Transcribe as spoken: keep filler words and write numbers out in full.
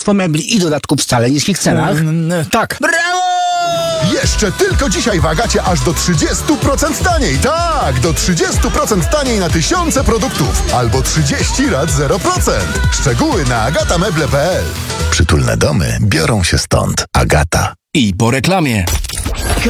mnóstwo mebli i dodatków wcale niskich cenach. Mm, tak. Brawo! Jeszcze tylko dzisiaj w Agacie aż do trzydzieści procent taniej. Tak, do trzydzieści procent taniej na tysiące produktów. Albo trzydzieści rat zero procent. Szczegóły na agatameble kropka p l. Przytulne domy biorą się stąd. Agata. I po reklamie.